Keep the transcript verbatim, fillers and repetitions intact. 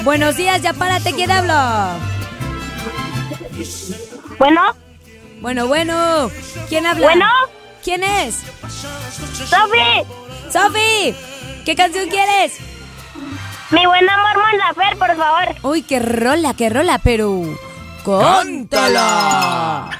Buenos días, ya párate, ¿quién habla? Bueno, Bueno, bueno, ¿quién habla? bueno, ¿Quién es? Sofi, ¡Sofi! ¿Qué canción quieres? mi buen amor Mon Laferte, por favor. Uy, qué rola, qué rola, pero... ¡Cántala!